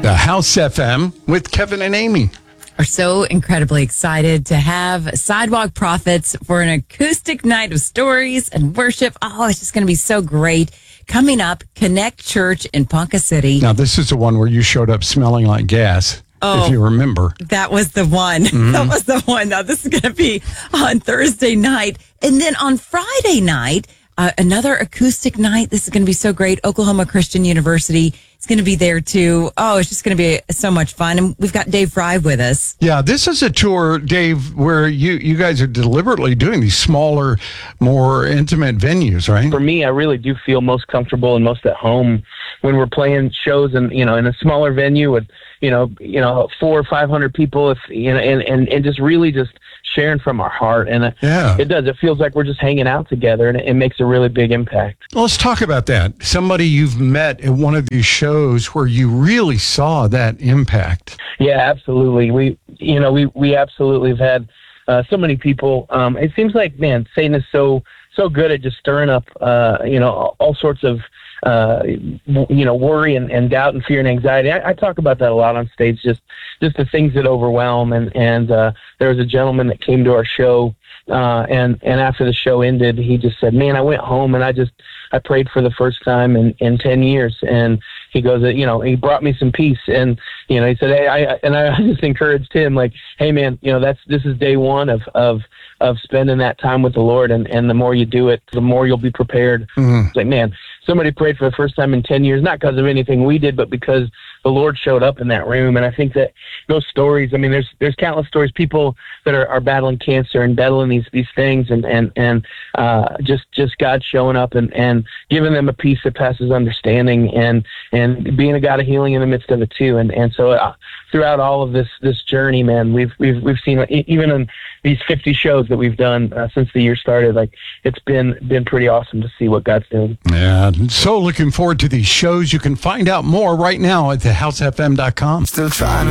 The House FM with Kevin and Amy. Are so incredibly excited to have Sidewalk Prophets for an acoustic night of stories and worship. Oh, it's just going to be so great. Coming up, Connect Church in Ponca City. Now, this is the one where you showed up smelling like gas, if you remember. That was the one. That was the one. Now, this is going to be on Thursday night. And then on Friday night, another acoustic night. This is going to be so great. Oklahoma Christian University is going to be there too. Oh, it's just going to be so much fun. And we've got Dave Fry with us. Yeah, this is a tour, Dave, where you guys are deliberately doing these smaller, more intimate venues, right? For me, I really do feel most comfortable and most at home when we're playing shows in a smaller venue with 400 or 500 people, and just really just sharing from our heart. And it does. It feels like we're just hanging out together, and it makes a really big impact. Well, let's talk about that. Somebody you've met at one of these shows where you really saw that impact. Yeah, absolutely. We absolutely have had so many people. It seems like, man, Satan is so good at just stirring up, all sorts of worry and doubt and fear and anxiety. I talk about that a lot on stage, just the things that overwhelm. And there was a gentleman that came to our show, and after the show ended, he just said, "Man, I went home and I prayed for the first time in 10 years." And he goes, he brought me some peace. And, he said, "Hey," I just encouraged him, like, "Hey, man, this is day one of spending that time with the Lord. And the more you do it, the more you'll be prepared." Mm-hmm. It's like, man, somebody prayed for the first time in 10 years, not because of anything we did, but because the Lord showed up in that room. And I think that those stories, I mean, there's countless stories, people that are battling cancer and battling these things, and just God showing up and giving them a peace that passes understanding, and being a God of healing in the midst of it too. And so throughout all of this journey, man, we've seen, even in these 50 shows that we've done since the year started, like, it's been pretty awesome to see what God's doing. Yeah, so looking forward to these shows. You can find out more right now at thehousefm.com. Still trying to